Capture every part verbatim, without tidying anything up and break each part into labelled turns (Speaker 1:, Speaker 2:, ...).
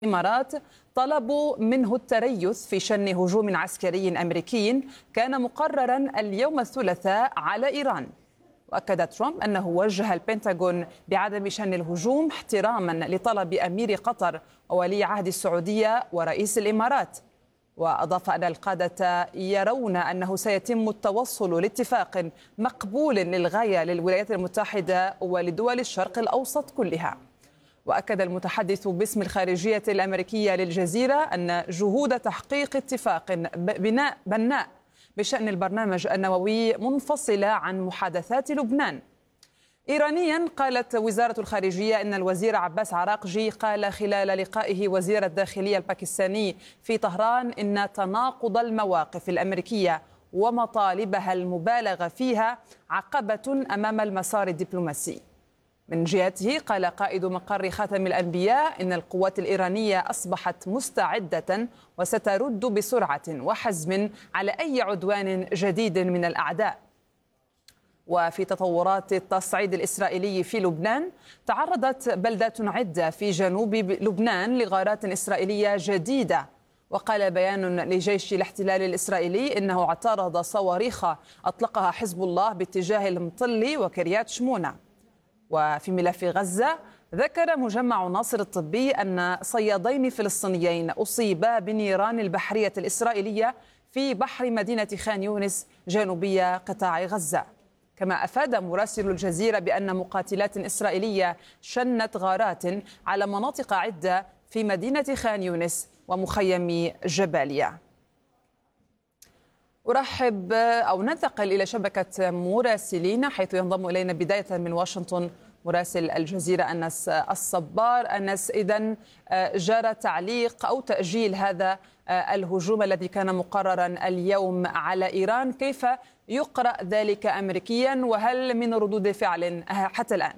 Speaker 1: الإمارات طلبوا منه التريث في شن هجوم عسكري أمريكي كان مقررا اليوم الثلاثاء على إيران. وأكد ترامب أنه وجه البنتاغون بعدم شن الهجوم احتراما لطلب أمير قطر وولي عهد السعودية ورئيس الإمارات. وأضاف أن القادة يرون أنه سيتم التوصل لاتفاق مقبول للغاية للولايات المتحدة ولدول الشرق الأوسط كلها. وأكد المتحدث باسم الخارجية الأمريكية للجزيرة أن جهود تحقيق اتفاق بناء بناء بشأن البرنامج النووي منفصلة عن محادثات لبنان. إيرانيا، قالت وزارة الخارجية أن الوزير عباس عراقجي قال خلال لقائه وزير الداخلية الباكستاني في طهران إن تناقض المواقف الأمريكية ومطالبها المبالغ فيها عقبة أمام المسار الدبلوماسي. من جهته، قال قائد مقر خاتم الأنبياء إن القوات الإيرانية أصبحت مستعدة وسترد بسرعة وحزم على أي عدوان جديد من الأعداء. وفي تطورات التصعيد الإسرائيلي في لبنان، تعرضت بلدات عدة في جنوب لبنان لغارات إسرائيلية جديدة. وقال بيان لجيش الاحتلال الإسرائيلي إنه اعترض صواريخ أطلقها حزب الله باتجاه المطلي وكريات شمونة. وفي ملف غزة، ذكر مجمع ناصر الطبي أن صيادين فلسطينيين أصيبا بالنيران البحرية الإسرائيلية في بحر مدينة خان يونس جنوبي قطاع غزة. كما أفاد مراسل الجزيرة بأن مقاتلات إسرائيلية شنت غارات على مناطق عدة في مدينة خان يونس ومخيم جباليا. أرحب أو ننتقل إلى شبكة مراسلين حيث ينضم إلينا بداية من واشنطن مراسل الجزيرة أنس الصبار. أنس، إذن جرى تعليق أو تأجيل هذا الهجوم الذي كان مقررا اليوم على إيران، كيف يقرأ ذلك أمريكيا وهل من ردود فعل حتى الآن؟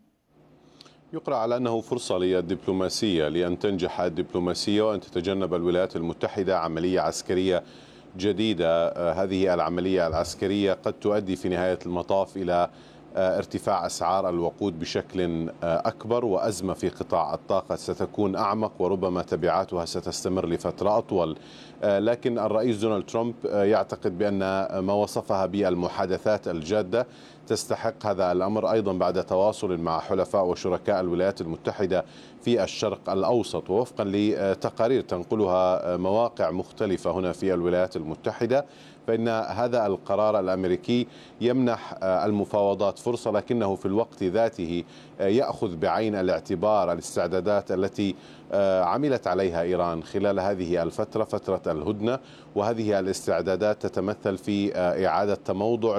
Speaker 2: يقرأ على أنه فرصة للدبلوماسية لأن تنجح الدبلوماسية وأن تتجنب الولايات المتحدة عملية عسكرية جديدة. هذه العملية العسكرية قد تؤدي في نهاية المطاف إلى ارتفاع أسعار الوقود بشكل أكبر، وأزمة في قطاع الطاقة ستكون أعمق وربما تبعاتها ستستمر لفترة أطول. لكن الرئيس دونالد ترامب يعتقد بأن ما وصفها بالمحادثات الجادة تستحق هذا الأمر، أيضا بعد تواصل مع حلفاء وشركاء الولايات المتحدة في الشرق الأوسط. ووفقا لتقارير تنقلها مواقع مختلفة هنا في الولايات المتحدة، فإن هذا القرار الأمريكي يمنح المفاوضات فرصة، لكنه في الوقت ذاته يأخذ بعين الاعتبار الاستعدادات التي عملت عليها إيران خلال هذه الفترة، فترة الهدنة. وهذه الاستعدادات تتمثل في إعادة تموضع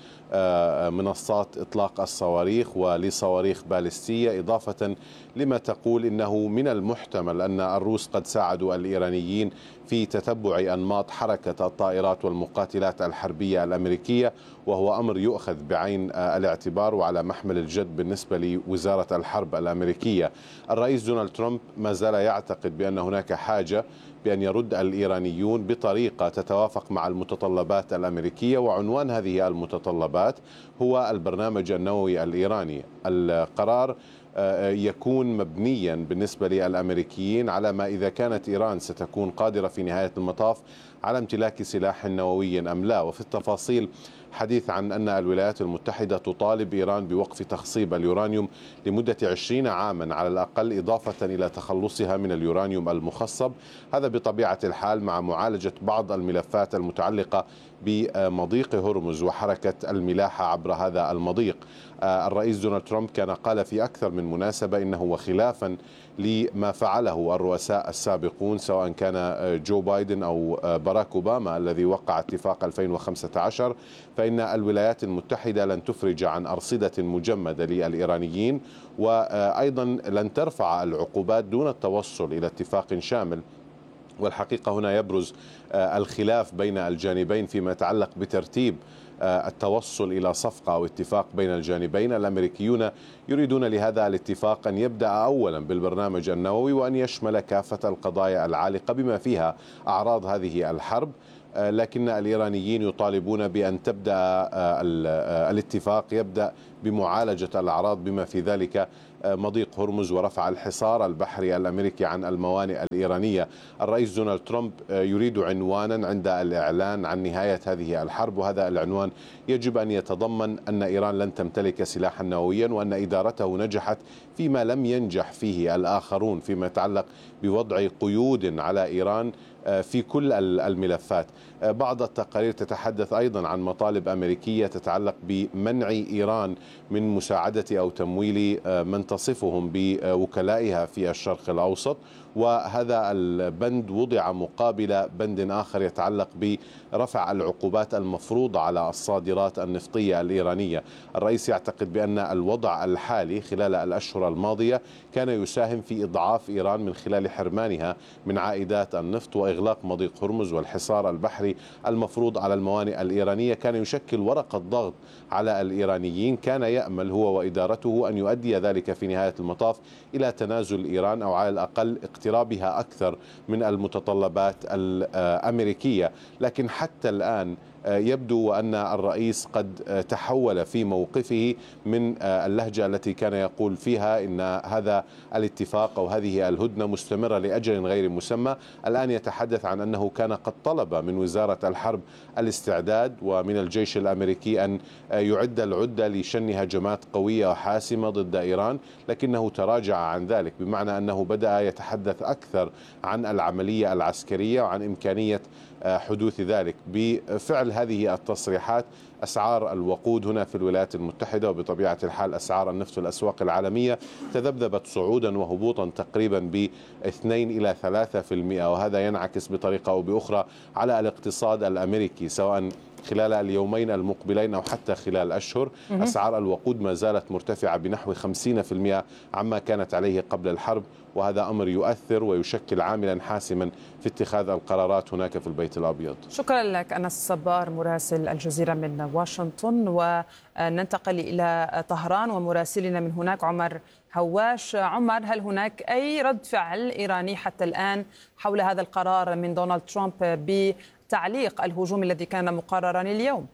Speaker 2: لمنصات إطلاق الصواريخ ولصواريخ باليستية، إضافة لما تقول إنه من المحتمل أن الروس قد ساعدوا الإيرانيين في تتبع أنماط حركة الطائرات والمقاتلات الحربية الأمريكية، وهو أمر يؤخذ بعين الاعتبار وعلى محمل الجد بالنسبة لوزارة الحرب الأمريكية. الرئيس دونالد ترامب ما زال يعتقد بأن هناك حاجة بأن يرد الإيرانيون بطريقة تتوافق مع المتطلبات الأمريكية، وعنوان هذه المتطلبات هو البرنامج النووي الإيراني. القرار يكون مبنيا بالنسبة للأمريكيين على ما إذا كانت إيران ستكون قادرة في نهاية المطاف على امتلاك سلاح نووي أم لا. وفي التفاصيل حديث عن أن الولايات المتحدة تطالب إيران بوقف تخصيب اليورانيوم لمدة عشرين عاما على الأقل، إضافة إلى تخلصها من اليورانيوم المخصب. هذا بطبيعة الحال مع معالجة بعض الملفات المتعلقة بمضيق هرمز وحركة الملاحة عبر هذا المضيق. الرئيس دونالد ترامب كان قال في أكثر من مناسبة إنه وخلافا لما فعله الرؤساء السابقون سواء كان جو بايدن أو باراك أوباما الذي وقع اتفاق ألفين وخمسة عشر، فإن الولايات المتحدة لن تفرج عن أرصدة مجمدة للإيرانيين، وأيضا لن ترفع العقوبات دون التوصل إلى اتفاق شامل. والحقيقة هنا يبرز الخلاف بين الجانبين فيما يتعلق بترتيب التوصل إلى صفقة أو اتفاق بين الجانبين. الأمريكيون يريدون لهذا الاتفاق أن يبدأ أولا بالبرنامج النووي وأن يشمل كافة القضايا العالقة بما فيها أعراض هذه الحرب، لكن الإيرانيين يطالبون بأن تبدأ الاتفاق يبدأ بمعالجة الأعراض بما في ذلك مضيق هرمز ورفع الحصار البحري الأمريكي عن الموانئ الإيرانية. الرئيس دونالد ترامب يريد عنوانا عند الإعلان عن نهاية هذه الحرب، وهذا العنوان يجب أن يتضمن أن إيران لن تمتلك سلاحا نوويا، وأن إدارته نجحت فيما لم ينجح فيه الآخرون فيما يتعلق بوضع قيود على إيران في كل الملفات. بعض التقارير تتحدث أيضا عن مطالب أمريكية تتعلق بمنع إيران من مساعدة أو تمويل من تصفهم بوكلائها في الشرق الأوسط، وهذا البند وضع مقابل بند آخر يتعلق برفع العقوبات المفروضة على الصادرات النفطية الإيرانية. الرئيس يعتقد بأن الوضع الحالي خلال الأشهر الماضية كان يساهم في إضعاف إيران من خلال حرمانها من عائدات النفط وإغلاق مضيق هرمز والحصار البحري المفروض على الموانئ الإيرانية، كان يشكل ورقة ضغط على الإيرانيين. كان يأمل هو وإدارته أن يؤدي ذلك في نهاية المطاف إلى تنازل إيران أو على الأقل اقترابها أكثر من المتطلبات الأمريكية. لكن حتى الآن يبدو أن الرئيس قد تحول في موقفه من اللهجة التي كان يقول فيها إن هذا الاتفاق أو هذه الهدنة مستمرة لأجل غير مسمى. الآن يتحدث عن أنه كان قد طلب من وزارة الحرب الاستعداد ومن الجيش الأمريكي أن يعد العدة لشن هجمات قوية وحاسمة ضد إيران، لكنه تراجع عن ذلك، بمعنى أنه بدأ يتحدث أكثر عن العملية العسكرية وعن إمكانية حدوث ذلك. بفعل هذه التصريحات أسعار الوقود هنا في الولايات المتحدة وبطبيعة الحال أسعار النفط في الأسواق العالمية تذبذبت صعودا وهبوطا تقريبا ب اثنين إلى ثلاثة بالمئة، وهذا ينعكس بطريقة أو بأخرى على الاقتصاد الأمريكي سواء خلال اليومين المقبلين أو حتى خلال أشهر. أسعار الوقود ما زالت مرتفعة بنحو خمسين بالمئة عما كانت عليه قبل الحرب، وهذا أمر يؤثر ويشكل عاملا حاسما في اتخاذ القرارات هناك في البيت الأبيض.
Speaker 1: شكرا لك أنس الصبار مراسل الجزيرة من واشنطن. وننتقل إلى طهران ومراسلنا من هناك عمر هواش. عمر، هل هناك أي رد فعل إيراني حتى الآن حول هذا القرار من دونالد ترامب بتعليق الهجوم الذي كان مقررا اليوم؟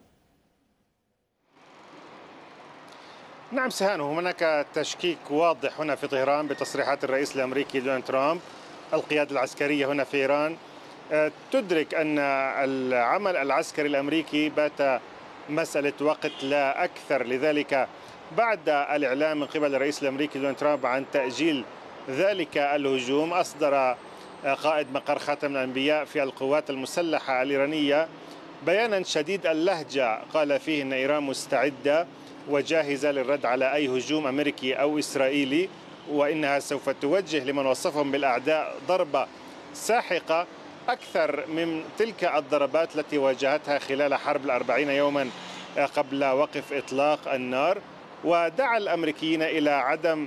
Speaker 3: نعم سهان، هناك تشكيك واضح هنا في طهران بتصريحات الرئيس الأمريكي دونالد ترامب. القيادة العسكرية هنا في إيران تدرك أن العمل العسكري الأمريكي بات مسألة وقت لا أكثر، لذلك بعد الإعلام من قبل الرئيس الأمريكي دونالد ترامب عن تأجيل ذلك الهجوم، أصدر قائد مقر خاتم الأنبياء في القوات المسلحة الإيرانية بيانا شديد اللهجة قال فيه أن إيران مستعدة وجاهزة للرد على أي هجوم أمريكي أو إسرائيلي، وإنها سوف توجه لمن وصفهم بالأعداء ضربة ساحقة أكثر من تلك الضربات التي واجهتها خلال حرب الأربعين يوما قبل وقف إطلاق النار. ودعا الأمريكيين إلى عدم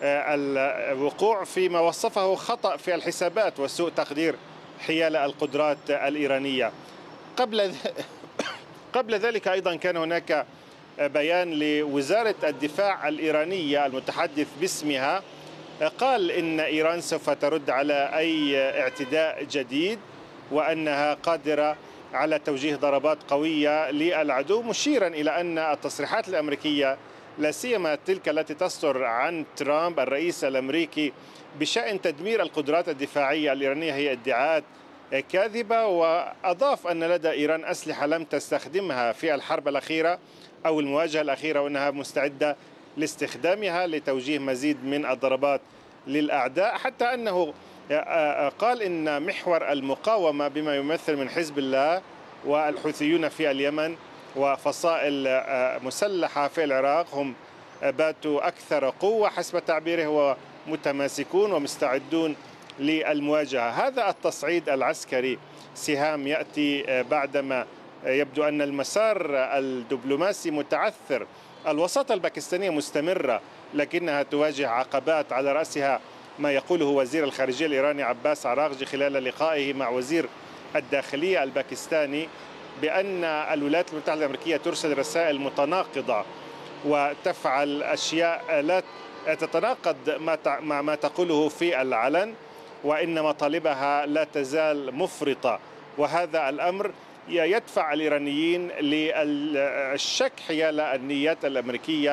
Speaker 3: الوقوع فيما وصفه خطأ في الحسابات وسوء تقدير حيال القدرات الإيرانية. قبل قبل ذلك أيضا كان هناك بيان لوزارة الدفاع الإيرانية المتحدث باسمها، قال إن إيران سوف ترد على أي اعتداء جديد وأنها قادرة على توجيه ضربات قوية للعدو، مشيرا إلى أن التصريحات الأمريكية لا سيما تلك التي تصدر عن ترامب الرئيس الأمريكي بشأن تدمير القدرات الدفاعية الإيرانية هي ادعاءات كاذبة. وأضاف أن لدى إيران أسلحة لم تستخدمها في الحرب الأخيرة أو المواجهة الأخيرة، وأنها مستعدة لاستخدامها لتوجيه مزيد من الضربات للأعداء، حتى أنه قال إن محور المقاومة بما يمثل من حزب الله والحوثيون في اليمن وفصائل مسلحة في العراق هم باتوا أكثر قوة حسب تعبيره ومتماسكون ومستعدون للمواجهة. هذا التصعيد العسكري سهام يأتي بعدما يبدو أن المسار الدبلوماسي متعثر. الوساطة الباكستانية مستمرة لكنها تواجه عقبات، على رأسها ما يقوله وزير الخارجية الإيراني عباس عراقجي خلال لقائه مع وزير الداخلية الباكستاني بأن الولايات المتحدة الأمريكية ترسل رسائل متناقضة وتفعل أشياء لا تتناقض مع ما تقوله في العلن، وإن مطالبها لا تزال مفرطة. وهذا الأمر يدفع الإيرانيين للشك حيال النيات الأمريكية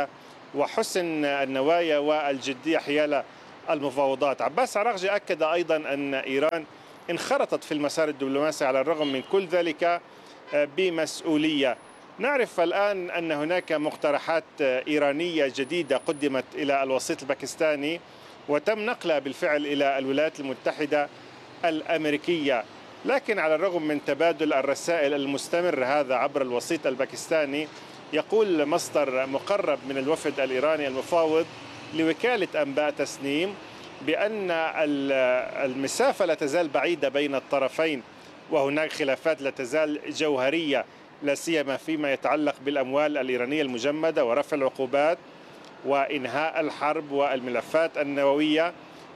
Speaker 3: وحسن النوايا والجدية حيال المفاوضات. عباس عراقجي أكد أيضا أن إيران انخرطت في المسار الدبلوماسي على الرغم من كل ذلك بمسؤولية. نعرف الآن أن هناك مقترحات إيرانية جديدة قدمت إلى الوسيط الباكستاني وتم نقلها بالفعل إلى الولايات المتحدة الأمريكية، لكن على الرغم من تبادل الرسائل المستمر هذا عبر الوسيط الباكستاني، يقول مصدر مقرب من الوفد الإيراني المفاوض لوكالة أنباء تسنيم بأن المسافة لا تزال بعيدة بين الطرفين، وهناك خلافات لا تزال جوهرية لا سيما فيما يتعلق بالأموال الإيرانية المجمدة ورفع العقوبات وإنهاء الحرب والملفات النووية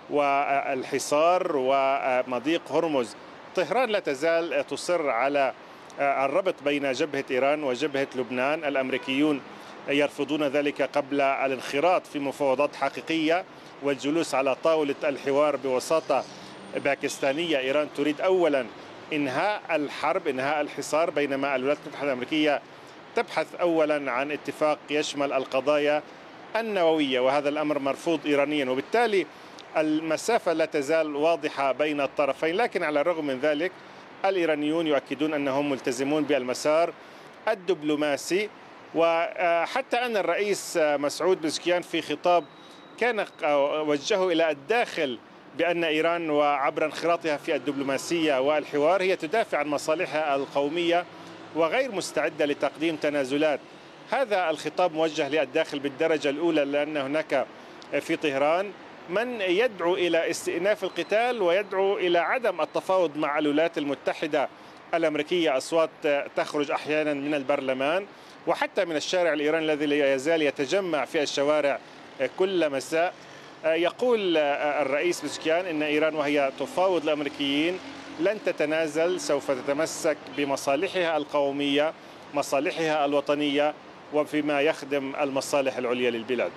Speaker 3: والحصار ومضيق هرمز. طهران لا تزال تصر على الربط بين جبهة إيران وجبهة لبنان. الأمريكيون يرفضون ذلك قبل الانخراط في مفاوضات حقيقية والجلوس على طاولة الحوار بوساطة باكستانية. إيران تريد أولا إنهاء الحرب، إنهاء الحصار، بينما الولايات المتحدة الأمريكية تبحث أولا عن اتفاق يشمل القضايا النووية، وهذا الأمر مرفوض إيرانيا، وبالتالي المسافة لا تزال واضحة بين الطرفين. لكن على الرغم من ذلك الإيرانيون يؤكدون أنهم ملتزمون بالمسار الدبلوماسي، وحتى أن الرئيس مسعود بزكيان في خطاب كان وجهه إلى الداخل بأن إيران وعبر انخراطها في الدبلوماسية والحوار هي تدافع عن مصالحها القومية وغير مستعدة لتقديم تنازلات. هذا الخطاب موجه للداخل بالدرجة الأولى، لأن هناك في طهران من يدعو إلى استئناف القتال ويدعو إلى عدم التفاوض مع الولايات المتحدة الأمريكية. أصوات تخرج أحيانا من البرلمان وحتى من الشارع الإيراني الذي لا يزال يتجمع في الشوارع كل مساء. يقول الرئيس بزكيان إن إيران وهي تفاوض الأمريكيين لن تتنازل، سوف تتمسك بمصالحها القومية، مصالحها الوطنية، وفيما يخدم المصالح العليا للبلاد.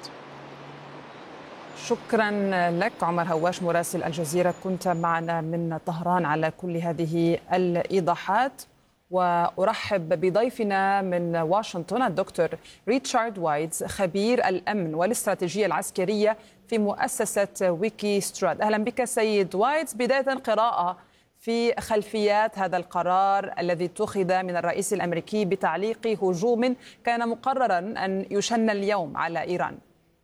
Speaker 1: شكرا لك عمر هواش مراسل الجزيرة، كنت معنا من طهران على كل هذه الإيضاحات. وأرحب بضيفنا من واشنطن الدكتور ريتشارد وايتز، خبير الأمن والاستراتيجية العسكرية في مؤسسة ويكي ستراد. أهلا بك سيد وايتز. بداية قراءة في خلفيات هذا القرار الذي اتخذ من الرئيس الأمريكي بتعليق هجوم كان مقررا أن يشن اليوم على إيران.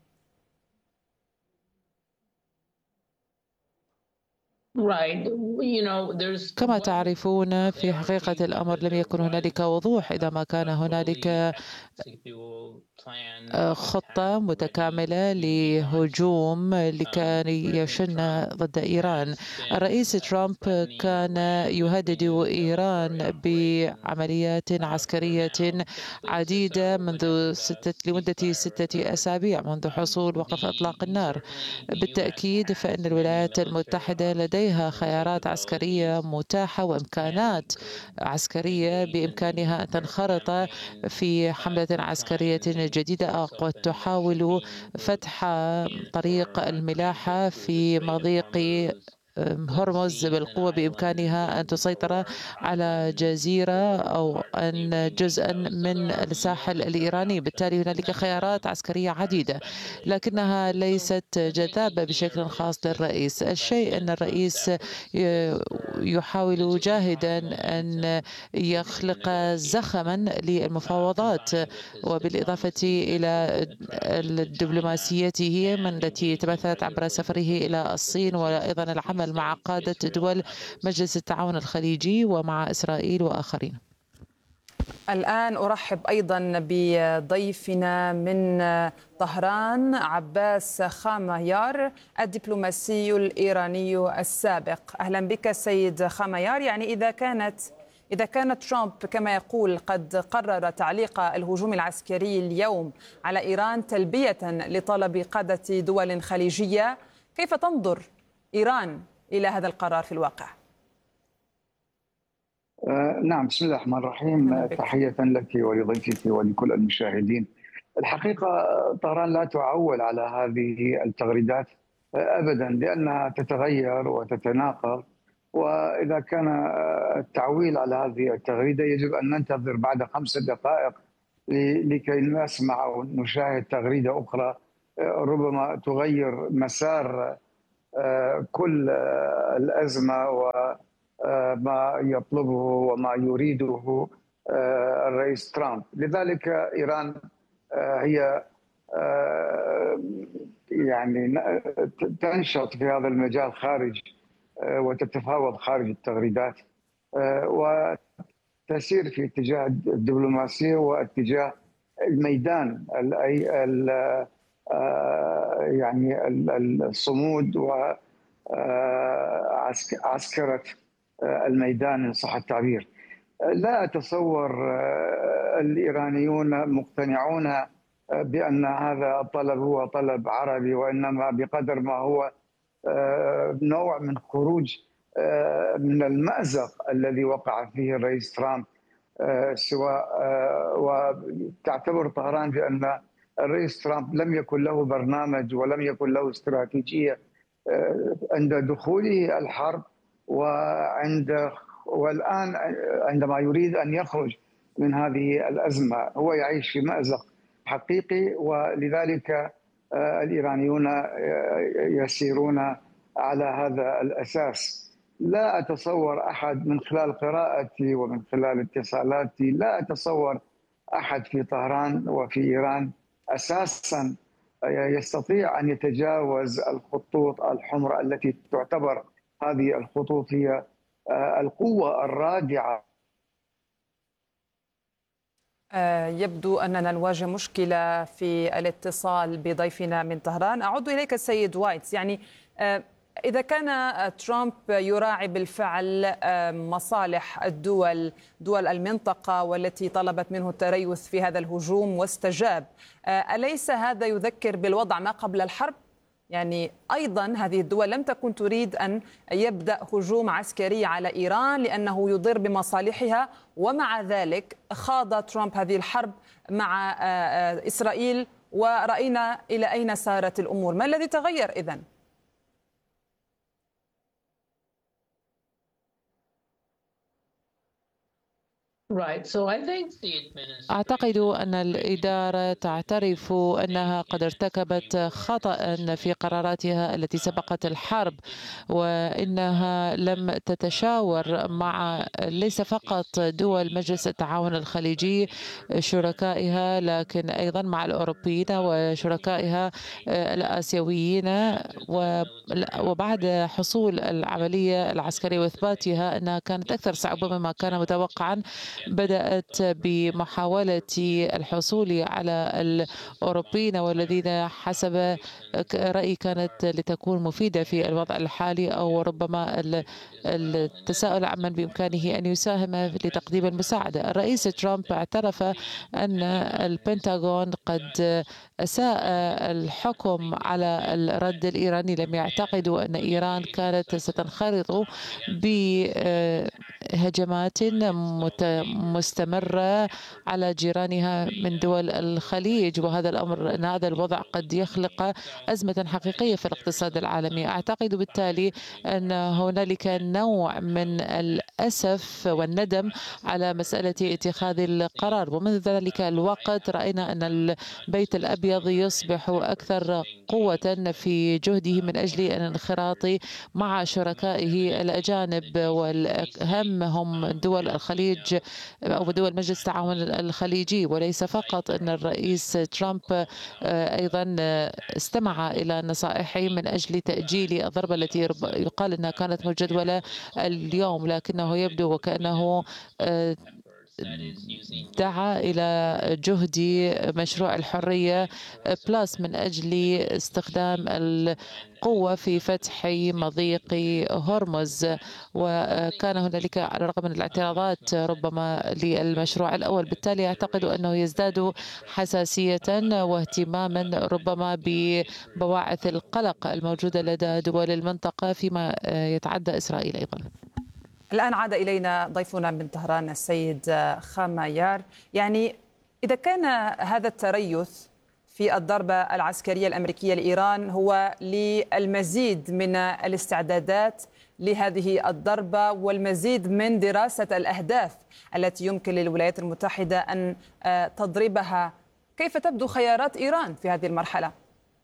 Speaker 4: كما تعرفون في حقيقة الأمر لم يكن هنالك وضوح إذا ما كان هنالك خطة متكاملة لهجوم لكي يشن ضد إيران. الرئيس ترامب كان يهدد إيران بعمليات عسكرية عديدة منذ ستة لمدة ستة أسابيع منذ حصول وقف إطلاق النار. بالتأكيد فإن الولايات المتحدة لديها خيارات عسكرية متاحة وإمكانات عسكرية بإمكانها أن تنخرط في حملة عسكرية جديدة قد تحاول فتح طريق الملاحة في مضيق هرمز بالقوة بإمكانها أن تسيطر على جزيرة أو أن جزءا من الساحل الإيراني. بالتالي هنالك خيارات عسكرية عديدة لكنها ليست جذابة بشكل خاص للرئيس. الشيء أن الرئيس يحاول جاهدا أن يخلق زخما للمفاوضات، وبالإضافة إلى دبلوماسيته من التي تمثلت عبر سفره إلى الصين وأيضا العمل مع قادة دول مجلس التعاون الخليجي ومع إسرائيل وآخرين.
Speaker 1: الآن أرحب أيضا بضيفنا من طهران عباس خاميار الدبلوماسي الإيراني السابق. أهلا بك سيد خاميار. يعني إذا كانت إذا كان ترامب كما يقول قد قرر تعليق الهجوم العسكري اليوم على إيران تلبية لطلب قادة دول خليجية، كيف تنظر إيران إلى هذا القرار في الواقع؟
Speaker 5: آه نعم، بسم الله الرحمن الرحيم. تحية لك ولضيفك ولكل المشاهدين. الحقيقة طهران لا تعول على هذه التغريدات أبدا، لأنها تتغير وتتناقض، وإذا كان التعويل على هذه التغريدة يجب أن ننتظر بعد خمس دقائق لكي نسمع أو نشاهد تغريدة أخرى ربما تغير مسار كل الأزمة وما يطلبه وما يريده الرئيس ترامب. لذلك إيران هي يعني تنشط في هذا المجال خارج وتتفاوض خارج التغريدات وتسير في اتجاه الدبلوماسية واتجاه الميدان أي يعني الصمود وعسكرة الميدان إن صح التعبير. لا أتصور الإيرانيون مقتنعون بأن هذا الطلب هو طلب عربي، وإنما بقدر ما هو نوع من خروج من المأزق الذي وقع فيه الرئيس ترامب، سواء وتعتبر طهران بأن الرئيس ترامب لم يكن له برنامج ولم يكن له استراتيجية عند دخوله الحرب وعند والآن عندما يريد أن يخرج من هذه الأزمة. هو يعيش في مأزق حقيقي، ولذلك الإيرانيون يسيرون على هذا الأساس. لا أتصور أحد من خلال قراءتي ومن خلال اتصالاتي، لا أتصور أحد في طهران وفي إيران أساسا يستطيع أن يتجاوز الخطوط الحمراء التي تعتبر هذه الخطوط هي القوة الرادعة.
Speaker 1: يبدو أننا نواجه مشكلة في الاتصال بضيفنا من طهران. أعود إليك السيد وايتس، يعني إذا كان ترامب يراعي بالفعل مصالح الدول دول المنطقة والتي طلبت منه التريث في هذا الهجوم واستجاب، أليس هذا يذكر بالوضع ما قبل الحرب؟ يعني أيضا هذه الدول لم تكن تريد أن يبدأ هجوم عسكري على إيران لأنه يضر بمصالحها، ومع ذلك خاض ترامب هذه الحرب مع إسرائيل ورأينا إلى أين سارت الأمور. ما الذي تغير إذن؟
Speaker 4: أعتقد أن الإدارة تعترف أنها قد ارتكبت خطأ في قراراتها التي سبقت الحرب، وإنها لم تتشاور مع ليس فقط دول مجلس التعاون الخليجي شركائها، لكن أيضا مع الأوروبيين وشركائها الآسيويين. وبعد حصول العملية العسكرية وإثباتها أنها كانت أكثر صعوبة مما كان متوقعا، بدأت بمحاولة الحصول على الأوروبيين والذين حسب رأيي كانت لتكون مفيدة في الوضع الحالي، أو ربما التساؤل عمن بإمكانه أن يساهم لتقديم المساعدة. الرئيس ترامب اعترف أن البنتاغون قد أساء الحكم على الرد الإيراني، لم يعتقدوا أن إيران كانت ستنخرط بهجمات مستمرة على جيرانها من دول الخليج، وهذا الأمر أن هذا الوضع قد يخلق أزمة حقيقية في الاقتصاد العالمي. أعتقد بالتالي أن هنالك نوع من الأسف والندم على مسألة اتخاذ القرار، ومنذ ذلك الوقت رأينا أن البيت الأبيض يصبح أكثر قوة في جهده من أجل الانخراط مع شركائه الأجانب، والأهم هم دول الخليج أو دول مجلس التعاون الخليجي. وليس فقط أن الرئيس ترامب أيضا استمع إلى نصائحه من أجل تأجيل الضربة التي يقال أنها كانت مجدولة اليوم، لكنه يبدو وكأنه دعا إلى جهد مشروع الحرية بلس من أجل استخدام القوة في فتح مضيق هرمز. وكان هنالك على الرغم من الاعتراضات ربما للمشروع الأول، بالتالي أعتقد أنه يزداد حساسية واهتماما ربما ببواعث القلق الموجودة لدى دول المنطقة فيما يتعدى إسرائيل أيضا.
Speaker 1: الآن عاد إلينا ضيفنا من طهران السيد خاميار. يعني إذا كان هذا التريث في الضربة العسكرية الأمريكية لإيران هو للمزيد من الاستعدادات لهذه الضربة والمزيد من دراسة الأهداف التي يمكن للولايات المتحدة أن تضربها. كيف تبدو خيارات إيران في هذه المرحلة؟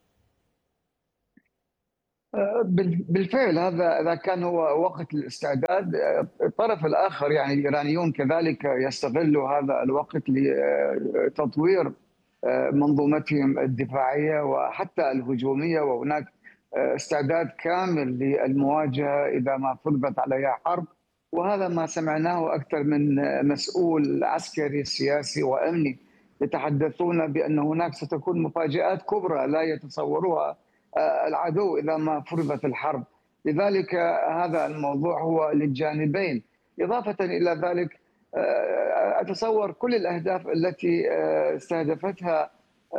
Speaker 5: بالفعل هذا إذا كان هو وقت الاستعداد، الطرف الآخر يعني الإيرانيون كذلك يستغلوا هذا الوقت لتطوير منظومتهم الدفاعية وحتى الهجومية، وهناك استعداد كامل للمواجهة إذا ما فرضت عليها حرب. وهذا ما سمعناه أكثر من مسؤول عسكري سياسي وأمني يتحدثون بأن هناك ستكون مفاجآت كبرى لا يتصورها العدو إذا ما فرضت الحرب. لذلك هذا الموضوع هو للجانبين. إضافة إلى ذلك أتصور كل الأهداف التي استهدفتها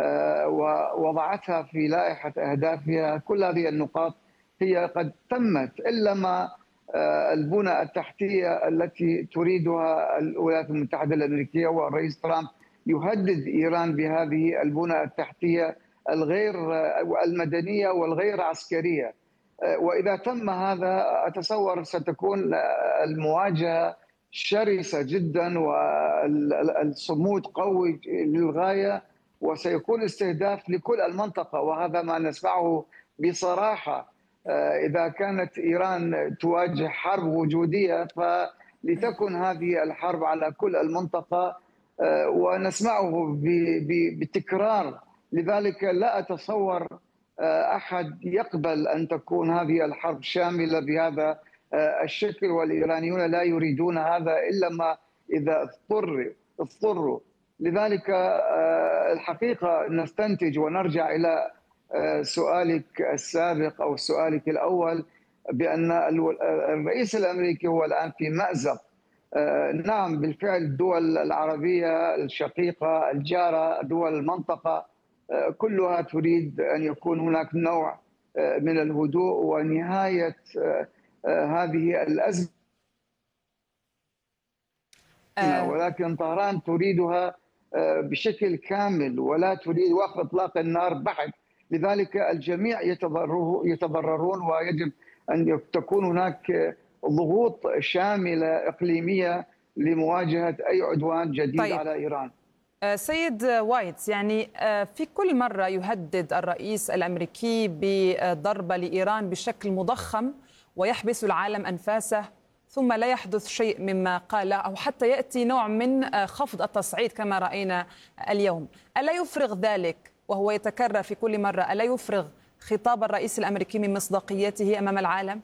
Speaker 5: ووضعتها في لائحة أهدافها، كل هذه النقاط هي قد تمت، إلا ما البنى التحتية التي تريدها الولايات المتحدة الأمريكية والرئيس ترامب يهدد إيران بهذه البنى التحتية الغير المدنية والغير عسكرية. وإذا تم هذا أتصور ستكون المواجهة شرسة جدا والصمود قوي للغاية، وسيكون استهداف لكل المنطقة. وهذا ما نسمعه بصراحة. إذا كانت إيران تواجه حرب وجودية فلتكن هذه الحرب على كل المنطقة، ونسمعه بتكرار. لذلك لا أتصور أحد يقبل أن تكون هذه الحرب شاملة بهذا الشكل، والإيرانيون لا يريدون هذا إلا ما إذا اضطروا اضطروا. لذلك الحقيقة نستنتج ونرجع إلى سؤالك السابق أو سؤالك الأول بأن الرئيس الأمريكي هو الآن في مأزق. نعم بالفعل الدول العربية الشقيقة الجارة دول المنطقة كلها تريد أن يكون هناك نوع من الهدوء ونهاية هذه الأزمة، ولكن طهران تريدها بشكل كامل ولا تريد وقف إطلاق النار بحت. لذلك الجميع يتضررون، ويجب أن تكون هناك ضغوط شاملة إقليمية لمواجهة أي عدوان جديد طيب. على إيران.
Speaker 1: سيد وايتس، يعني في كل مرة يهدد الرئيس الأمريكي بضربة لإيران بشكل مضخم ويحبس العالم أنفاسه، ثم لا يحدث شيء مما قال، أو حتى يأتي نوع من خفض التصعيد كما رأينا اليوم. ألا يفرغ ذلك وهو يتكرر في كل مرة، ألا يفرغ خطاب الرئيس الأمريكي من مصداقيته أمام العالم؟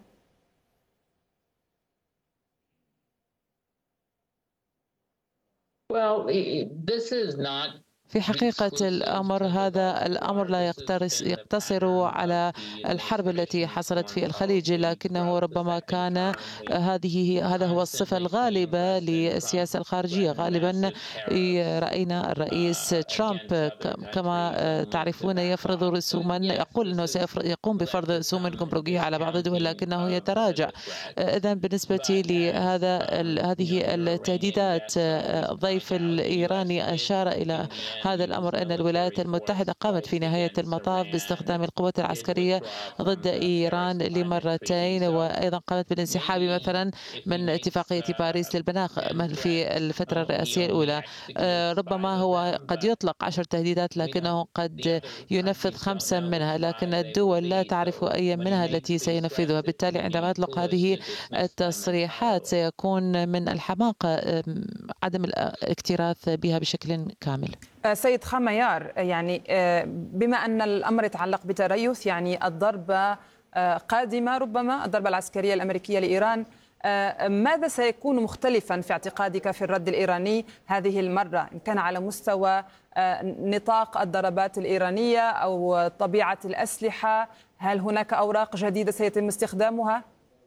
Speaker 4: Well, this is not في حقيقة الأمر هذا الأمر لا يقتصر على الحرب التي حصلت في الخليج، لكنه ربما كان هذه هذا هو الصفة الغالبة للسياسة الخارجية. غالبا رأينا الرئيس ترامب كما تعرفون يفرض رسوما، يقول أنه سيقوم بفرض رسوم جمركية على بعض الدول لكنه يتراجع. إذن بالنسبة لهذا هذه التهديدات، الضيف الإيراني أشار إلى هذا الأمر أن الولايات المتحدة قامت في نهاية المطاف باستخدام القوات العسكرية ضد إيران لمرتين، وأيضا قامت بالانسحاب مثلا من اتفاقية باريس للمناخ في الفترة الرئاسية الأولى. ربما هو قد يطلق عشر تهديدات لكنه قد ينفذ خمسة منها، لكن الدول لا تعرف أي منها التي سينفذها. بالتالي عندما يطلق هذه التصريحات سيكون من الحماقة عدم الاكتراث بها بشكل كامل.
Speaker 1: سيد خميار، يعني بما أن الأمر يتعلق بتريث، يعني الضربة قادمة ربما الضربة العسكرية الأمريكية لإيران، ماذا سيكون مختلفا في اعتقادك في الرد الإيراني هذه المرة، إن كان على مستوى نطاق الضربات الإيرانية أو طبيعة الأسلحة؟ هل هناك أوراق جديدة سيتم استخدامها؟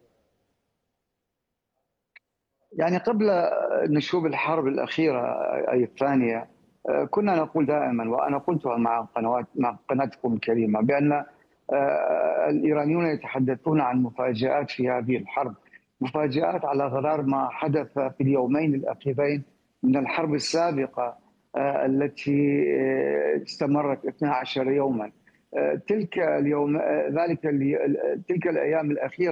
Speaker 5: يعني قبل نشوب الحرب الأخيرة أي الثانية كنا نقول دائما، وأنا قلتها مع قنوات مع قناتكم الكريمة، بأن الإيرانيون يتحدثون عن مفاجآت في هذه الحرب، مفاجآت على غرار ما حدث في اليومين الأخيرين من الحرب السابقة التي استمرت اثنتي عشرة يوما. تلك اليوم ذلك تلك الأيام الأخيرة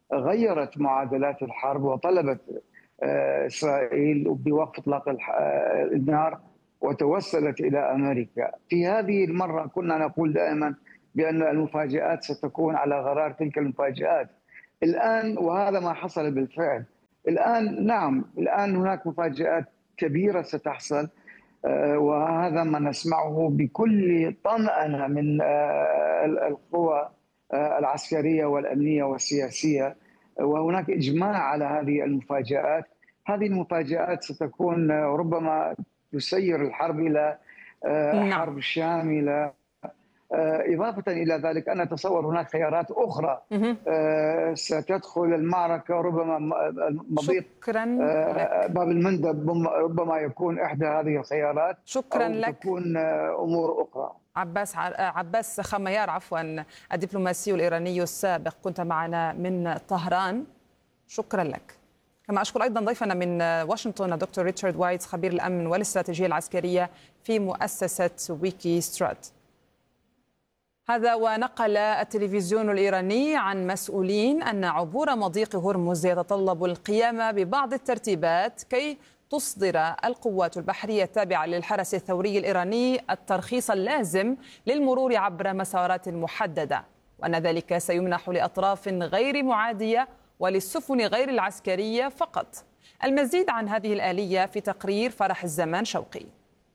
Speaker 5: غيرت معادلات الحرب وطلبت إسرائيل بوقف إطلاق النار وتوسلت إلى أمريكا. في هذه المرة كنا نقول دائما بأن المفاجآت ستكون على غرار تلك المفاجآت. الآن وهذا ما حصل بالفعل. الآن نعم، الآن هناك مفاجآت كبيرة ستحصل، وهذا ما نسمعه بكل طمأنة من القوى العسكرية والأمنية والسياسية، وهناك إجماع على هذه المفاجآت. هذه المفاجآت ستكون ربما تسير الحرب إلى حرب شاملة. إضافة إلى ذلك أنا أتصور هناك خيارات أخرى ستدخل المعركة، ربما مضيق باب المندب ربما يكون إحدى هذه الخيارات.
Speaker 1: شكرا
Speaker 5: أو
Speaker 1: لك.
Speaker 5: تكون أمور أخرى.
Speaker 1: عباس عباس خميار عفوا الدبلوماسي الإيراني السابق، كنت معنا من طهران، شكرا لك. كما أشكر أيضا ضيفنا من واشنطن الدكتور ريتشارد وايتس خبير الأمن والاستراتيجية العسكرية في مؤسسة ويكي سترات. هذا ونقل التلفزيون الإيراني عن مسؤولين أن عبور مضيق هرمز يتطلب القيام ببعض الترتيبات كي تصدر القوات البحرية التابعة للحرس الثوري الإيراني الترخيص اللازم للمرور عبر مسارات محددة، وأن ذلك سيمنح لأطراف غير معادية وللسفن غير العسكرية فقط. المزيد عن هذه الآلية في تقرير فرح الزمان شوقي.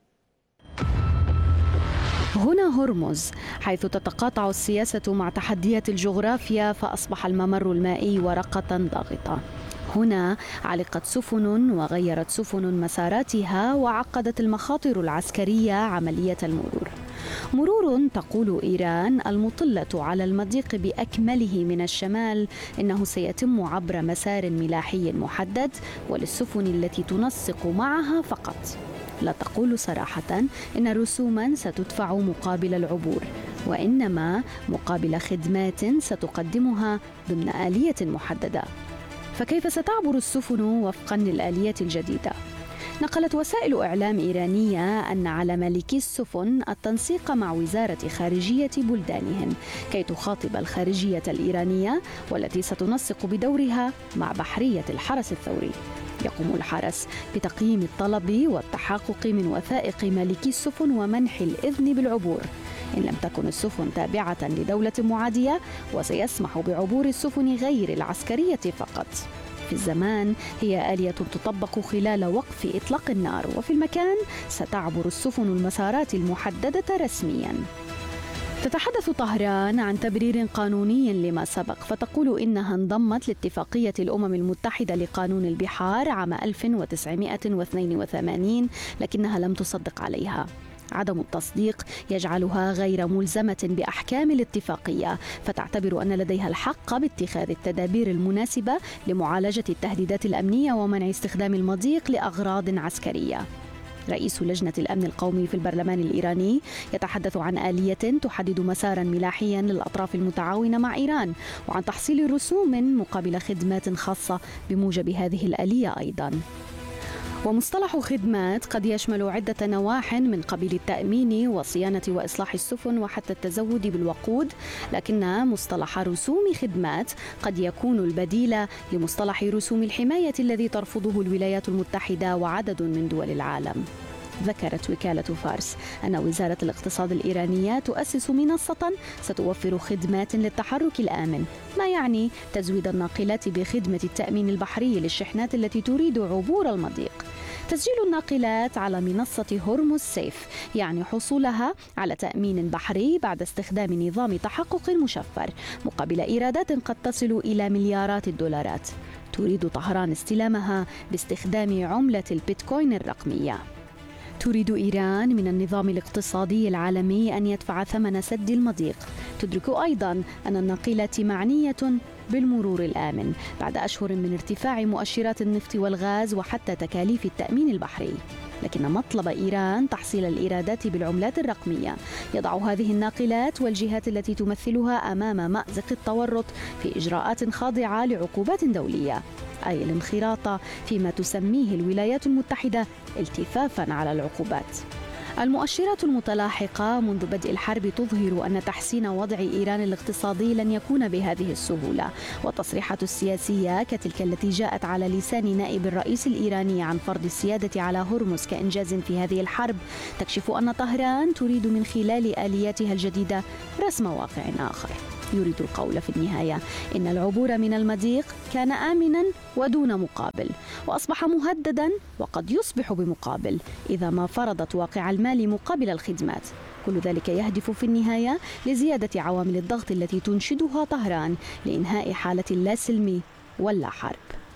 Speaker 6: هنا هرمز، حيث تتقاطع السياسة مع تحديات الجغرافيا، فأصبح الممر المائي ورقة ضاغطة. هنا علقت سفن وغيرت سفن مساراتها، وعقدت المخاطر العسكرية عملية المرور. مرور تقول إيران المطلة على المضيق بأكمله من الشمال إنه سيتم عبر مسار ملاحي محدد وللسفن التي تنسق معها فقط. لا تقول صراحة إن رسوما ستدفع مقابل العبور، وإنما مقابل خدمات ستقدمها ضمن آلية محددة. فكيف ستعبر السفن وفقا للآلية الجديدة؟ نقلت وسائل إعلام إيرانية أن على مالكي السفن التنسيق مع وزارة خارجية بلدانهم كي تخاطب الخارجية الإيرانية والتي ستنسق بدورها مع بحرية الحرس الثوري. يقوم الحرس بتقييم الطلب والتحقق من وثائق مالكي السفن ومنح الإذن بالعبور إن لم تكن السفن تابعة لدولة معادية، وسيسمح بعبور السفن غير العسكرية فقط. في الزمان هي آلية تطبق خلال وقف إطلاق النار، وفي المكان ستعبر السفن المسارات المحددة رسمياً. تتحدث طهران عن تبرير قانوني لما سبق، فتقول إنها انضمت لاتفاقية الأمم المتحدة لقانون البحار عام ألف وتسعمائة واثنين وثمانين، لكنها لم تصدق عليها. عدم التصديق يجعلها غير ملزمة بأحكام الاتفاقية، فتعتبر أن لديها الحق باتخاذ التدابير المناسبة لمعالجة التهديدات الأمنية ومنع استخدام المضيق لأغراض عسكرية. رئيس لجنة الأمن القومي في البرلمان الإيراني يتحدث عن آلية تحدد مسارا ملاحيا للأطراف المتعاونة مع إيران، وعن تحصيل رسوم مقابل خدمات خاصة بموجب هذه الآلية أيضا. ومصطلح خدمات قد يشمل عدة نواح من قبيل التأمين وصيانة وإصلاح السفن وحتى التزود بالوقود، لكن مصطلح رسوم خدمات قد يكون البديل لمصطلح رسوم الحماية الذي ترفضه الولايات المتحدة وعدد من دول العالم. ذكرت وكالة فارس أن وزارة الاقتصاد الإيرانية تؤسس منصة ستوفر خدمات للتحرك الآمن، ما يعني تزويد الناقلات بخدمة التأمين البحري للشحنات التي تريد عبور المضيق. تسجيل الناقلات على منصة هرمز سيف يعني حصولها على تأمين بحري بعد استخدام نظام تحقق مشفر مقابل إيرادات قد تصل إلى مليارات الدولارات. تريد طهران استلامها باستخدام عملة البيتكوين الرقمية. تريد إيران من النظام الاقتصادي العالمي أن يدفع ثمن سد المضيق. تدرك أيضا أن الناقلات معنية بالمرور الآمن بعد أشهر من ارتفاع مؤشرات النفط والغاز وحتى تكاليف التأمين البحري. لكن مطلب إيران تحصيل الإيرادات بالعملات الرقمية يضع هذه الناقلات والجهات التي تمثلها أمام مأزق التورط في إجراءات خاضعة لعقوبات دولية، أي الانخراط فيما تسميه الولايات المتحدة التفافا على العقوبات. المؤشرات المتلاحقة منذ بدء الحرب تظهر أن تحسين وضع إيران الاقتصادي لن يكون بهذه السهولة، والتصريحات السياسية كتلك التي جاءت على لسان نائب الرئيس الإيراني عن فرض السيادة على هرمز كإنجاز في هذه الحرب تكشف أن طهران تريد من خلال آلياتها الجديدة رسم واقع آخر. يريد القول في النهاية إن العبور من المضيق كان آمنا ودون مقابل، وأصبح مهددا وقد يصبح بمقابل إذا ما فرضت واقع المال مقابل الخدمات. كل ذلك يهدف في النهاية لزيادة عوامل الضغط التي تنشدها طهران لإنهاء حالة اللا سلم ولا حرب.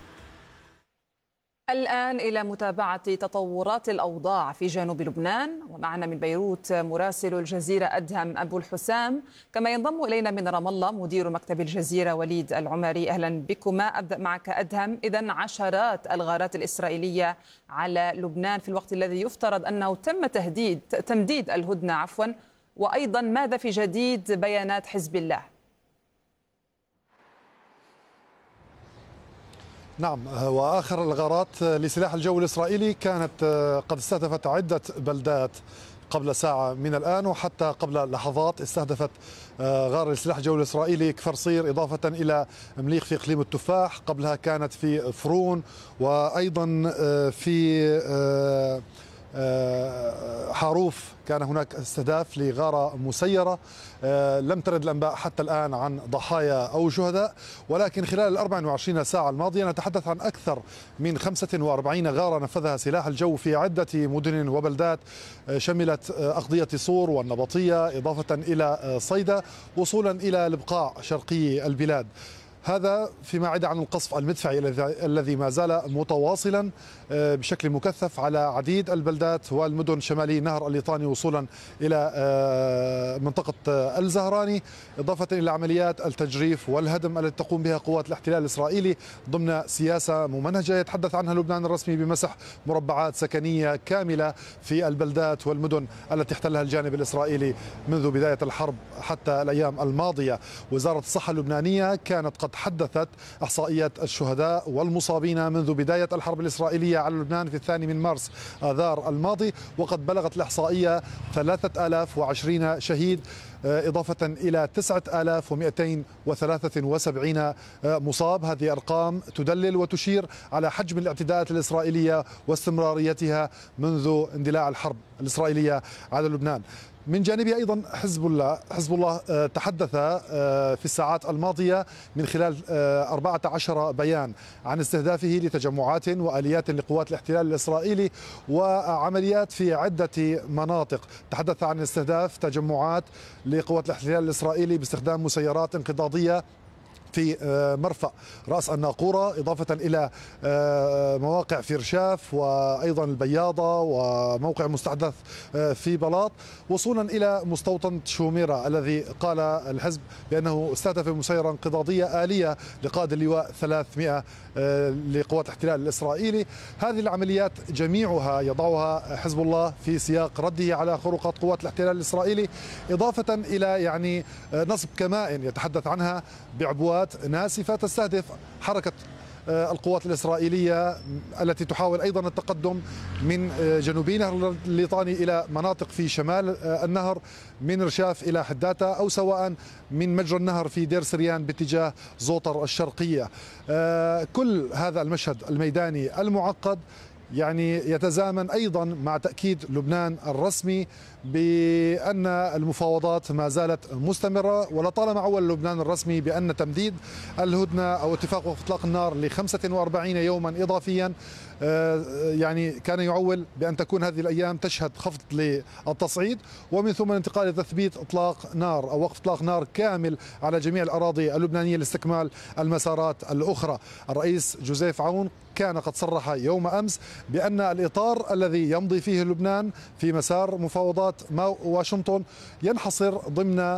Speaker 1: الآن إلى متابعة تطورات الأوضاع في جنوب لبنان، ومعنا من بيروت مراسل الجزيرة أدهم أبو الحسام، كما ينضم إلينا من رام الله مدير مكتب الجزيرة وليد العمري. أهلا بكما. أبدأ معك أدهم. إذن عشرات الغارات الإسرائيلية على لبنان في الوقت الذي يفترض أنه تم تهديد تمديد الهدنة عفوا، وأيضا ماذا في جديد بيانات حزب الله؟
Speaker 7: نعم، وآخر الغارات لسلاح الجو الإسرائيلي كانت قد استهدفت عدة بلدات قبل ساعة من الآن، وحتى قبل لحظات استهدفت غار لسلاح الجو الإسرائيلي كفر صير، إضافة إلى مليخ في إقليم التفاح، قبلها كانت في فرون، وأيضا في حاروف كان هناك استهداف لغارة مسيرة. لم ترد الأنباء حتى الآن عن ضحايا أو شهداء، ولكن خلال الأربع وعشرين ساعة الماضية نتحدث عن أكثر من خمسة وأربعين غارة نفذها سلاح الجو في عدة مدن وبلدات شملت أقضية صور والنبطية، إضافة إلى صيدا، وصولا إلى البقاع شرقي البلاد. هذا فيما عدا عن القصف المدفعي الذي ما زال متواصلا بشكل مكثف على عديد البلدات والمدن شمالي نهر الليطاني وصولا إلى منطقة الزهراني، إضافة إلى عمليات التجريف والهدم التي تقوم بها قوات الاحتلال الإسرائيلي ضمن سياسة ممنهجة يتحدث عنها لبنان الرسمي بمسح مربعات سكنية كاملة في البلدات والمدن التي احتلها الجانب الإسرائيلي منذ بداية الحرب حتى الأيام الماضية. وزارة الصحة اللبنانية كانت قد حدثت إحصائيات الشهداء والمصابين منذ بداية الحرب الإسرائيلية على لبنان في الثاني من مارس آذار الماضي، وقد بلغت الإحصائية ثلاثة آلاف وعشرين شهيد، إضافة إلى تسعة آلاف ومئتين وثلاثة وسبعين مصاب. هذه أرقام تدلل وتشير على حجم الاعتداءات الإسرائيلية واستمراريتها منذ اندلاع الحرب الإسرائيلية على لبنان. من جانبه أيضا حزب الله حزب الله تحدث في الساعات الماضية من خلال أربعة عشر بيان عن استهدافه لتجمعات وآليات لقوات الاحتلال الإسرائيلي وعمليات في عدة مناطق. تحدث عن استهداف تجمعات لقوات الاحتلال الإسرائيلي باستخدام مسيرات انقضاضية في مرفأ رأس الناقورة، إضافة إلى مواقع في رشاف وأيضا البياضة وموقع مستحدث في بلاط، وصولا إلى مستوطن شوميرة الذي قال الحزب بأنه استهدف مسيرة انقضاضية آلية لقائد اللواء ثلاثمئة لقوات الاحتلال الإسرائيلي. هذه العمليات جميعها يضعها حزب الله في سياق رده على خروقات قوات الاحتلال الإسرائيلي، إضافة إلى يعني نصب كمائن يتحدث عنها بعبوات ناسفة تستهدف حركة القوات الإسرائيلية التي تحاول أيضا التقدم من جنوبي نهر الليطاني إلى مناطق في شمال النهر، من رشاف إلى حداتا، أو سواء من مجرى النهر في دير سريان باتجاه زوطر الشرقية. كل هذا المشهد الميداني المعقد يعني يتزامن أيضا مع تأكيد لبنان الرسمي بأن المفاوضات ما زالت مستمرة، ولطالما عول لبنان الرسمي بأن تمديد الهدنة أو اتفاق وقف إطلاق النار ل خمسة وأربعين يوما إضافيا يعني كان يعول بأن تكون هذه الأيام تشهد خفض للتصعيد ومن ثم الانتقال إلى تثبيت إطلاق نار أو وقف إطلاق نار كامل على جميع الأراضي اللبنانية لاستكمال المسارات الأخرى. الرئيس جوزيف عون كان قد صرح يوم أمس بأن الإطار الذي يمضي فيه لبنان في مسار مفاوضات واشنطن ينحصر ضمن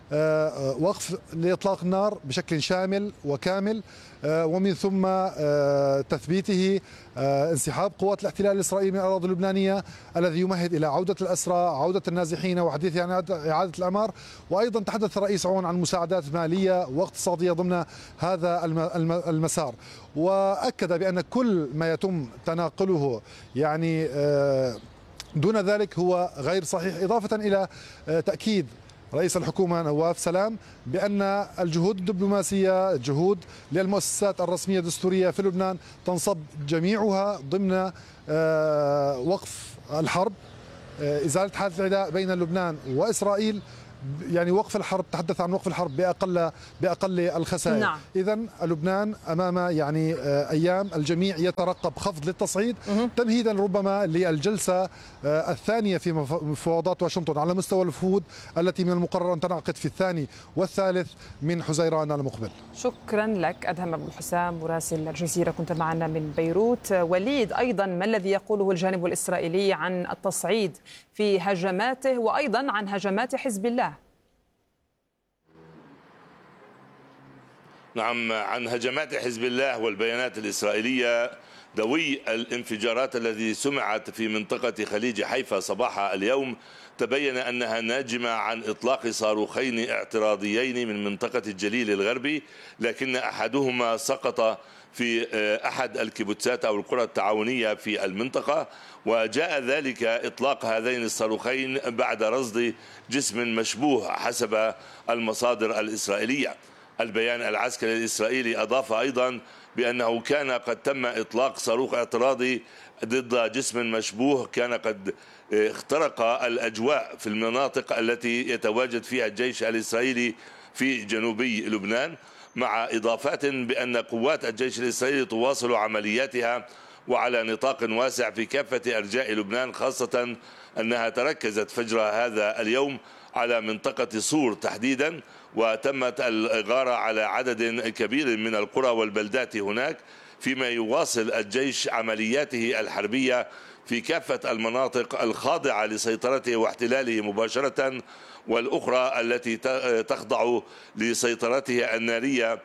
Speaker 7: وقف لإطلاق النار بشكل شامل وكامل، ومن ثم تثبيته انسحاب قوات الاحتلال الإسرائيلي من الأراضي اللبنانية الذي يمهد إلى عودة الأسرى، عودة النازحين وحديث عن إعادة الأعمار. وأيضا تحدث الرئيس عون عن مساعدات مالية واقتصادية ضمن هذا المسار، وأكد بأن كل ما يتم تناقله يعني دون ذلك هو غير صحيح، إضافة إلى تأكيد رئيس الحكومة نواف سلام بأن الجهود الدبلوماسية، جهود للمؤسسات الرسمية الدستورية في لبنان تنصب جميعها ضمن وقف الحرب، إزالة حالة العداء بين لبنان وإسرائيل، يعني وقف الحرب، تحدث عن وقف الحرب بأقل بأقل الخسائر. نعم. إذن لبنان أمام يعني أيام الجميع يترقب خفض للتصعيد تمهيدا ربما للجلسة الثانية في مفاوضات واشنطن على مستوى الوفود التي من المقرر أن تنعقد في الثاني والثالث من حزيران المقبل.
Speaker 1: شكرا لك أدهم أبو الحسام مراسل الجزيرة، كنت معنا من بيروت. وليد، أيضا ما الذي يقوله الجانب الإسرائيلي عن التصعيد في هجماته وأيضا عن هجمات حزب الله؟
Speaker 8: نعم، عن هجمات حزب الله والبيانات الإسرائيلية. دوي الانفجارات التي سمعت في منطقة خليج حيفا صباح اليوم تبين أنها ناجمة عن إطلاق صاروخين اعتراضيين من منطقة الجليل الغربي، لكن أحدهما سقط في أحد الكيبوتسات أو القرى التعاونية في المنطقة، وجاء ذلك إطلاق هذين الصاروخين بعد رصد جسم مشبوه حسب المصادر الإسرائيلية. البيان العسكري الإسرائيلي أضاف أيضا بأنه كان قد تم إطلاق صاروخ اعتراضي ضد جسم مشبوه كان قد اخترق الأجواء في المناطق التي يتواجد فيها الجيش الإسرائيلي في جنوبي لبنان، مع إضافات بأن قوات الجيش الإسرائيلي تواصل عملياتها وعلى نطاق واسع في كافة أرجاء لبنان، خاصة أنها تركزت فجر هذا اليوم على منطقة صور تحديدا، وتمت الغارة على عدد كبير من القرى والبلدات هناك، فيما يواصل الجيش عملياته الحربية في كافة المناطق الخاضعة لسيطرته واحتلاله مباشرة، والأخرى التي تخضع لسيطرته النارية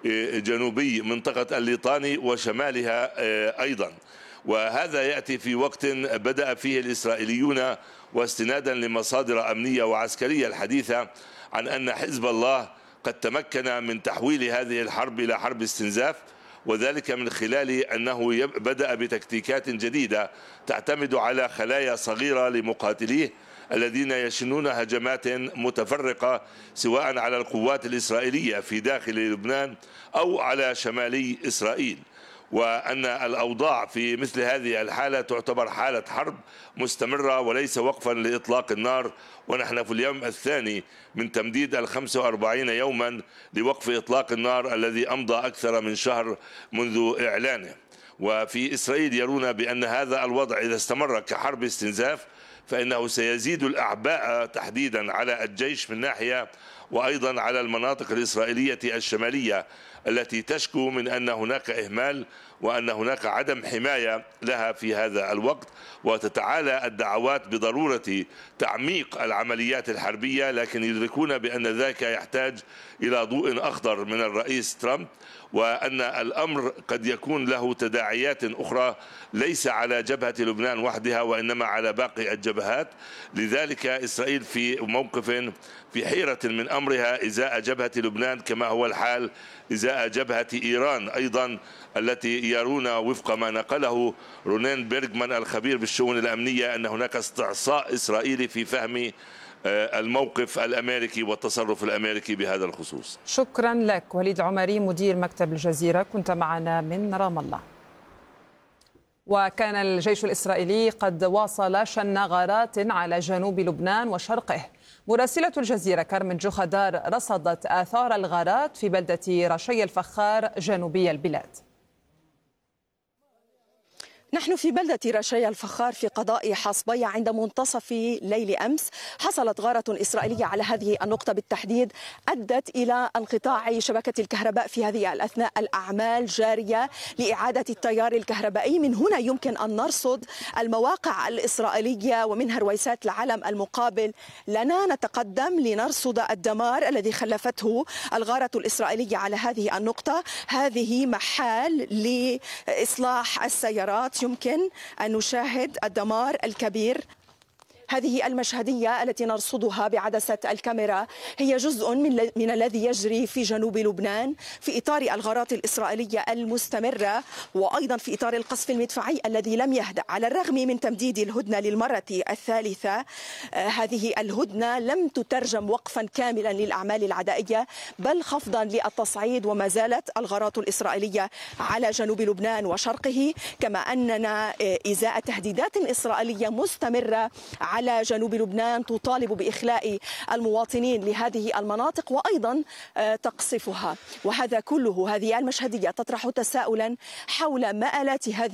Speaker 8: جنوبي منطقة الليطاني وشمالها أيضا. وهذا يأتي في وقت بدأ فيه الإسرائيليون واستنادا لمصادر أمنية وعسكرية الحديثة عن أن حزب الله قد تمكن من تحويل هذه الحرب إلى حرب استنزاف، وذلك من خلال أنه بدأ بتكتيكات جديدة تعتمد على خلايا صغيرة لمقاتليه الذين يشنون هجمات متفرقة سواء على القوات الإسرائيلية في داخل لبنان أو على شمالي إسرائيل، وأن الأوضاع في مثل هذه الحالة تعتبر حالة حرب مستمرة وليس وقفا لإطلاق النار، ونحن في اليوم الثاني من تمديد الخمس وأربعين يوما لوقف إطلاق النار الذي أمضى أكثر من شهر منذ إعلانه. وفي إسرائيل يرون بأن هذا الوضع إذا استمر كحرب استنزاف فإنه سيزيد الأعباء تحديدا على الجيش من ناحية، وأيضا على المناطق الإسرائيلية الشمالية التي تشكو من أن هناك إهمال وأن هناك عدم حماية لها في هذا الوقت، وتتعالى الدعوات بضرورة تعميق العمليات الحربية، لكن يدركون بأن ذلك يحتاج إلى ضوء أخضر من الرئيس ترامب، وأن الأمر قد يكون له تداعيات أخرى ليس على جبهة لبنان وحدها وإنما على باقي الجبهات. لذلك إسرائيل في موقف في حيرة من أمرها إزاء جبهة لبنان كما هو الحال إزاء جبهة إيران أيضا، التي يرون وفق ما نقله رونين بيرغمان الخبير بالشؤون الأمنية أن هناك استعصاء إسرائيلي في فهم الموقف الأمريكي والتصرف الأمريكي بهذا الخصوص.
Speaker 1: شكرا لك وليد عمري مدير مكتب الجزيرة، كنت معنا من رام الله. وكان الجيش الإسرائيلي قد واصل شن غارات على جنوب لبنان وشرقه. مراسلة الجزيرة كارمن جوخدار رصدت آثار الغارات في بلدة رشي الفخار جنوبي البلاد.
Speaker 9: نحن في بلدة رشي الفخار في قضاء حصبية عند منتصف ليل أمس. حصلت غارة إسرائيلية على هذه النقطة بالتحديد، أدت إلى انقطاع شبكة الكهرباء في هذه الأثناء. الأعمال جارية لإعادة التيار الكهربائي. من هنا يمكن أن نرصد المواقع الإسرائيلية ومنها رويسات العلم المقابل لنا. نتقدم لنرصد الدمار الذي خلفته الغارة الإسرائيلية على هذه النقطة. هذه محال لإصلاح السيارات، يمكن أن نشاهد الدمار الكبير. هذه المشهدية التي نرصدها بعدسة الكاميرا هي جزء من, من الذي يجري في جنوب لبنان في إطار الغارات الإسرائيلية المستمرة، وأيضا في إطار القصف المدفعي الذي لم يهدأ على الرغم من تمديد الهدنة للمرة الثالثة. آه هذه الهدنة لم تترجم وقفا كاملا للأعمال العدائية بل خفضا للتصعيد، وما زالت الغارات الإسرائيلية على جنوب لبنان وشرقه، كما أننا آه إزاء تهديدات إسرائيلية مستمرة على جنوب لبنان تطالب بإخلاء المواطنين لهذه المناطق وأيضا آه تقصفها. وهذا كله، هذه المشهدية تطرح تساؤلا حول مآلات هذه